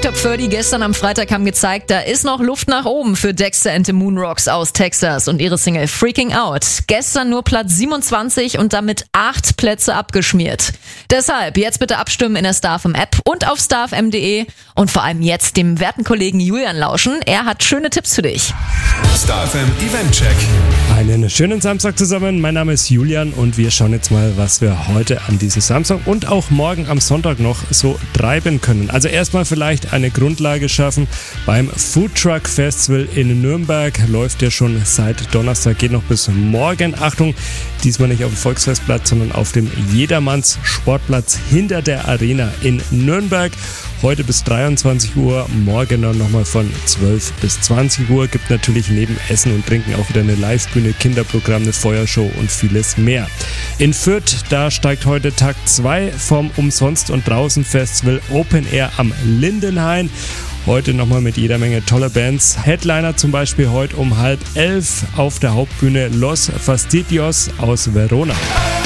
Dr. Pfirdy gestern am Freitag haben gezeigt, da ist noch Luft nach oben für Dexter and the Moonrocks aus Texas und ihre Single Freaking Out. Gestern nur Platz 27 und damit 8 Plätze abgeschmiert. Deshalb jetzt bitte abstimmen in der StarFM-App und auf starfm.de und vor allem jetzt dem werten Kollegen Julian lauschen. Er hat schöne Tipps für dich. StarFM Eventcheck. Einen schönen Samstag zusammen. Mein Name ist Julian und wir schauen jetzt mal, was wir heute an diesem Samstag und auch morgen am Sonntag noch so treiben können. Also erstmal vielleicht eine Grundlage schaffen. Beim Foodtruck Festival in Nürnberg läuft ja schon seit Donnerstag, geht noch bis morgen. Achtung, diesmal nicht auf dem Volksfestplatz, sondern auf dem Jedermanns Sportplatz hinter der Arena in Nürnberg. Heute bis 23 Uhr, morgen dann nochmal von 12 bis 20 Uhr. Gibt natürlich neben Essen und Trinken auch wieder eine Livebühne, Kinderprogramm, eine Feuershow und vieles mehr. In Fürth, da steigt heute Tag 2 vom Umsonst- und Draußen-Festival Open Air am Lindenhain. Heute nochmal mit jeder Menge toller Bands. Headliner zum Beispiel heute um 10:30 auf der Hauptbühne Los Fastidios aus Verona.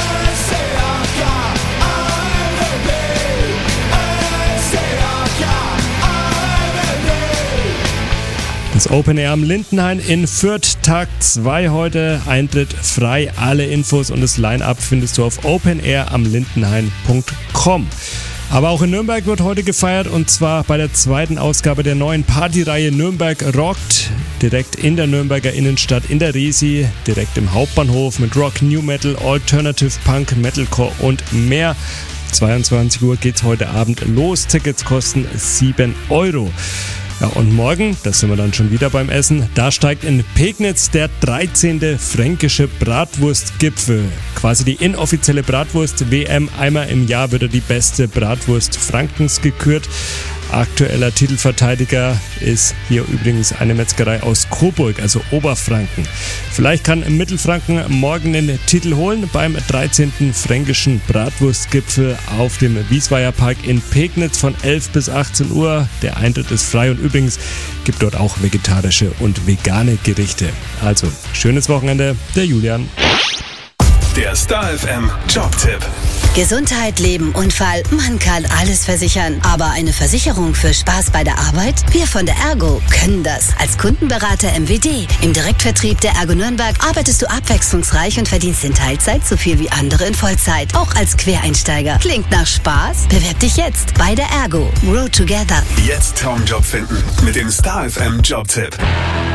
Das Open Air am Lindenhain in Fürth, Tag 2 heute, Eintritt frei, alle Infos und das Line-Up findest du auf openairamlindenhain.com. Aber auch in Nürnberg wird heute gefeiert und zwar bei der zweiten Ausgabe der neuen Partyreihe Nürnberg rockt. Direkt in der Nürnberger Innenstadt in der Resi, direkt im Hauptbahnhof mit Rock, New Metal, Alternative Punk, Metalcore und mehr. 22 Uhr geht's heute Abend los, Tickets kosten 7 €. Ja, und morgen, da sind wir dann schon wieder beim Essen, da steigt in Pegnitz der 13. fränkische Bratwurstgipfel. Quasi die inoffizielle Bratwurst-WM. Einmal im Jahr wird die beste Bratwurst Frankens gekürt. Aktueller Titelverteidiger ist hier übrigens eine Metzgerei aus Coburg, also Oberfranken. Vielleicht kann Mittelfranken morgen den Titel holen beim 13. fränkischen Bratwurstgipfel auf dem Wiesweier Park in Pegnitz von 11 bis 18 Uhr. Der Eintritt ist frei und übrigens gibt dort auch vegetarische und vegane Gerichte. Also, schönes Wochenende, der Julian. Der StarFM Jobtipp. Gesundheit, Leben, Unfall, man kann alles versichern. Aber eine Versicherung für Spaß bei der Arbeit? Wir von der Ergo können das. Als Kundenberater MWD im Direktvertrieb der Ergo Nürnberg arbeitest du abwechslungsreich und verdienst in Teilzeit so viel wie andere in Vollzeit. Auch als Quereinsteiger. Klingt nach Spaß? Bewerb dich jetzt bei der Ergo. Grow together. Jetzt Traumjob finden mit dem StarFM Jobtipp.